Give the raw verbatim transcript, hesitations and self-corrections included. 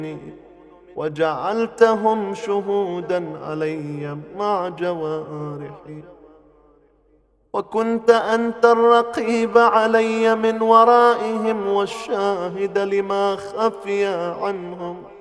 وجعلتهم شهودا علي مع جوارحي، وكنت أنت الرقيب علي من ورائهم والشاهد لما خفي عنهم،